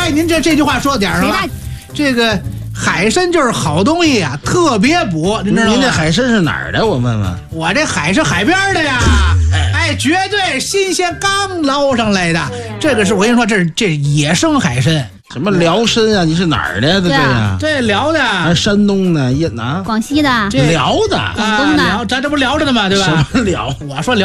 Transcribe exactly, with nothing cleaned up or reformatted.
大爷，您这这句话说到点上了。这个海参就是好东西啊，特别补，您知道吗？ 您这海参是哪儿的？我问问。 我这海是海边的呀，哎，绝对新鲜，刚捞上来的。这个是我跟你说，这是这是野生海参。 什么辽参啊？你是哪儿的？这呀？ 这辽的， 还是山东的？也哪？ 广西的， 辽的， 广东的， 辽，咱这不聊着呢吗？对吧？ 什么辽？ 我说辽。